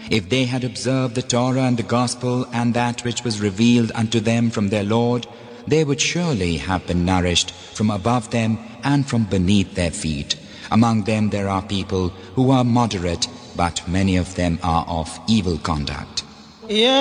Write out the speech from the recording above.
If they had observed the Torah and the Gospel and that which was revealed unto them from their Lord, they would surely have been nourished from above them and from beneath their feet. Among them there are people who are moderate, but many of them are of evil conduct.